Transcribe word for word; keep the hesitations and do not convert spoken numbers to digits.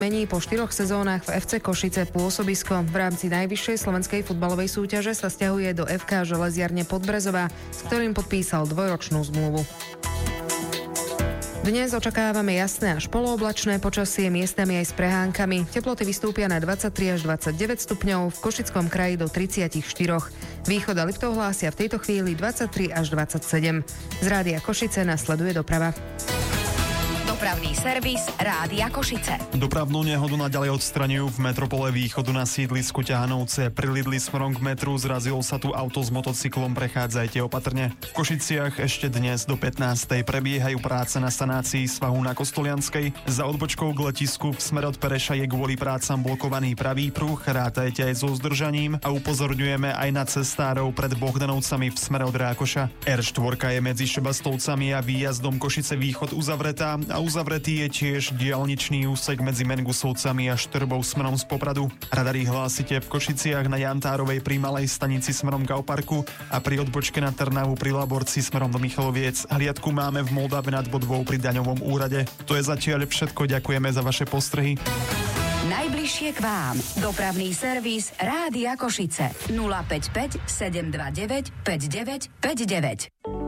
Mení po štyroch sezónach v ef cé Košice pôsobisko. V rámci najvyššej slovenskej futbalovej súťaže sa sťahuje do ef ká Železiarne Podbrezová, s ktorým podpísal dvojročnú zmluvu. Dnes očakávame jasné až polooblačné počasie, miestami aj s prehánkami. Teploty vystúpia na dvadsaťtri až dvadsaťdeväť stupňov, v Košickom kraji do tridsaťštyri. Východ a Liptov hlásia v tejto chvíli dvadsaťtri až dvadsaťsedem. Z Rádia Košice nasleduje doprava. Dopravný servis Rádia Košice. Dopravnú nehodu naďalej odstraňujú v metropole východu na sídlisku Ťahanovce. Pri Lidli smerom k metru zrazilo sa tu auto s motocyklom, prechádzajte opatrne. V Košiciach ešte dnes do pätnástej prebiehajú práce na sanácii svahu na Kostolianskej. Za odbočkou k letisku v smere od Pereša je kvôli prácam blokovaný pravý pruh, rátajte aj so zdržaním a upozorňujeme aj na cestárov pred Bohdanovcami v smere od Rákoša. er štyri je medzi Šebastovcami a výjazdom Košice východ uzavretá a uzavretý je tiež diaľničný úsek medzi Mengusovcami a Štrbou smerom z Popradu. Radary hlásite v Košiciach na Jantárovej pri Malej stanici smerom k Auparku a pri odbočke na Trnavu pri Laborci smerom do Michaloviec. Hliadku máme v Moldave nad Bodvou pri daňovom úrade. To je zatiaľ všetko, ďakujeme za vaše postrehy. Najbližšie k vám. Dopravný servis Rádia Košice. nula päť päť sedem dva deväť päť deväť päť deväť.